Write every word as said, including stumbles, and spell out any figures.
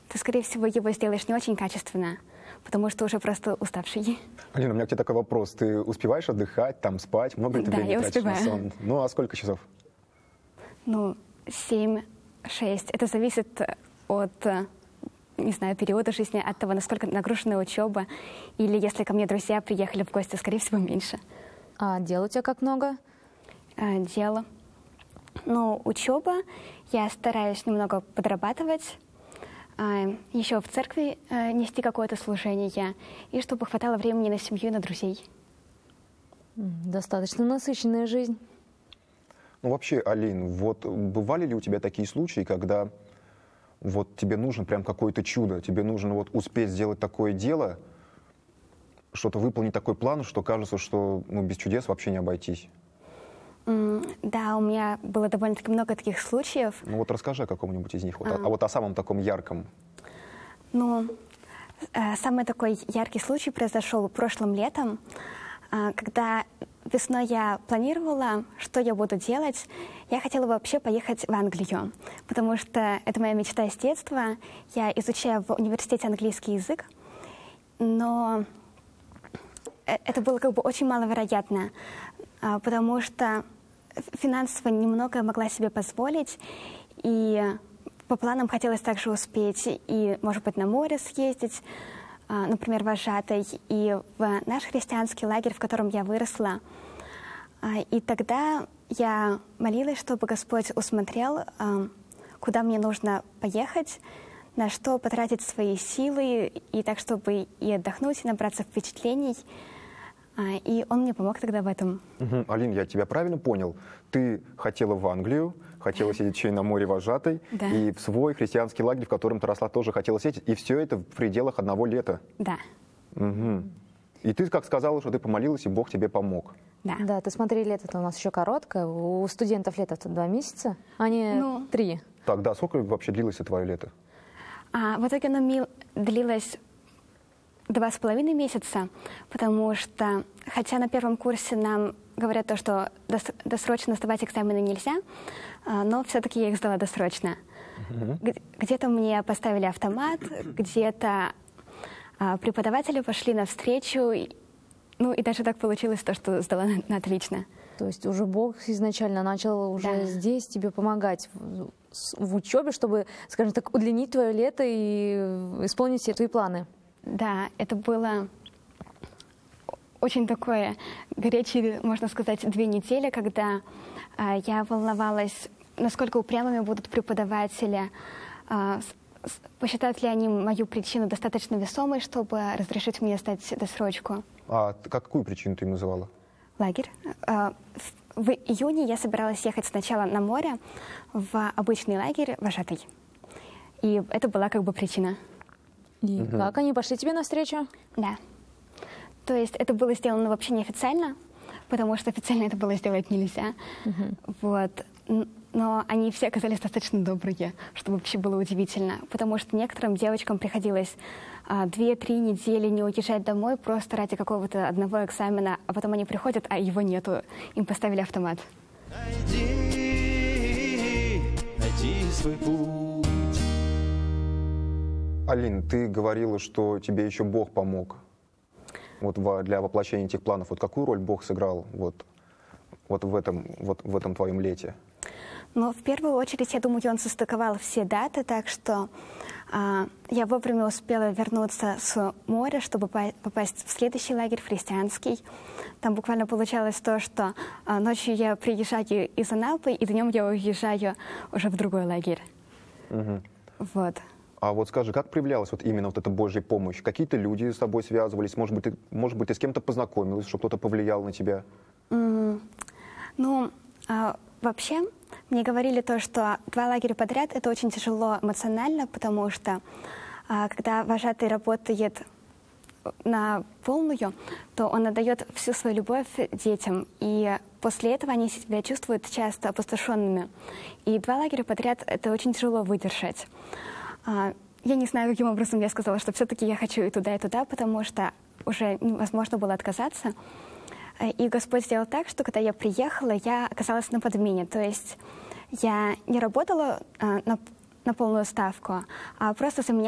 то, скорее всего, его сделаешь не очень качественно, потому что уже просто уставший. Алина, у меня к тебе такой вопрос. Ты успеваешь отдыхать, там спать? Много ли ты Да, времени я тратишь на успеваю. сон? Ну, а сколько часов? Ну, семь-шесть. Это зависит от, не знаю, периода жизни, от того, насколько нагружена учеба. Или если ко мне друзья приехали в гости, скорее всего, меньше. А дел у тебя как много? А, дело. Ну, учеба. Я стараюсь немного подрабатывать. А, еще в церкви а, нести какое-то служение. И чтобы хватало времени на семью и на друзей. Достаточно насыщенная жизнь. Ну, вообще, Алин, вот бывали ли у тебя такие случаи, когда вот тебе нужно прям какое-то чудо, тебе нужно вот успеть сделать такое дело, что-то выполнить такой план, что кажется, что ну, без чудес вообще не обойтись? Mm, да, у меня было довольно-таки много таких случаев. Ну вот расскажи о каком-нибудь из них, вот, а. а, а вот о самом таком ярком. Ну, э, самый такой яркий случай произошел прошлым летом, э, когда весной я планировала, что я буду делать. Я хотела вообще поехать в Англию, потому что это моя мечта с детства. Я изучаю в университете английский язык, но это было как бы очень маловероятно, э, потому что финансово немного могла себе позволить, и по планам хотелось также успеть и, может быть, на море съездить, например, вожатой, и в наш христианский лагерь, в котором я выросла. И тогда я молилась, чтобы Господь усмотрел, куда мне нужно поехать, на что потратить свои силы, и так, чтобы и отдохнуть, и набраться впечатлений. И он мне помог тогда в этом. Угу. Алин, я тебя правильно понял? Ты хотела в Англию, хотела сидеть еще и на море вожатой, да. И в свой христианский лагерь, в котором ты росла, тоже хотела сидеть, и все это в пределах одного лета. Да. Угу. И ты как сказала, что ты помолилась, и Бог тебе помог. Да. Да, ты смотри, лето-то у нас еще короткое. У студентов лето-то два месяца, а не ну, три. Так, да, сколько вообще длилось твое лето? А, в итоге оно длилось два с половиной месяца, потому что, хотя на первом курсе нам говорят то, что дос- досрочно сдавать экзамены нельзя, а, но все-таки я их сдала досрочно. Mm-hmm. Где-то мне поставили автомат, где-то а, преподаватели пошли навстречу, и, ну и даже так получилось то, что сдала на, на отлично. То есть уже Бог изначально начал уже да. здесь тебе помогать в, в учебе, чтобы, скажем так, удлинить твое лето и исполнить все твои планы. Да, это было очень такое горячее, можно сказать, две недели, когда э, я волновалась, насколько упрямыми будут преподаватели, э, с, посчитают ли они мою причину достаточно весомой, чтобы разрешить мне сдать досрочку. А какую причину ты им называла? Лагерь. Э, в, в июне я собиралась ехать сначала на море в обычный лагерь вожатый. И это была как бы причина. И угу. Как они пошли тебе навстречу? Да. То есть это было сделано вообще неофициально, потому что официально это было сделать нельзя. Угу. Вот. Но они все оказались достаточно добрые, что вообще было удивительно. Потому что некоторым девочкам приходилось а, две-три недели не уезжать домой просто ради какого-то одного экзамена, а потом они приходят, а его нету. Им поставили автомат. Найди, найди свой путь. Алин, ты говорила, что тебе еще Бог помог вот для воплощения этих планов. Вот какую роль Бог сыграл вот, вот, в, этом, вот в этом твоем лете? Ну, в первую очередь, я думаю, он состыковал все даты, так что а, я вовремя успела вернуться с моря, чтобы попасть в следующий лагерь, в христианский. Там буквально получалось то, что а, ночью я приезжаю из Анапы, и днем я уезжаю уже в другой лагерь. Угу. Вот. А вот скажи, как проявлялась вот именно вот эта Божья помощь? Какие-то люди с тобой связывались? Может быть, ты, может быть, ты с кем-то познакомилась, что кто-то повлиял на тебя? Mm, ну, а, вообще, мне говорили то, что два лагеря подряд — это очень тяжело эмоционально, потому что а, когда вожатый работает на полную, то он отдает всю свою любовь детям, и после этого они себя чувствуют часто опустошенными. И два лагеря подряд — это очень тяжело выдержать. Я не знаю, каким образом я сказала, что все-таки я хочу и туда, и туда, потому что уже невозможно было отказаться. И Господь сделал так, что когда я приехала, я оказалась на подмене. То есть я не работала на, на полную ставку, а просто заменяла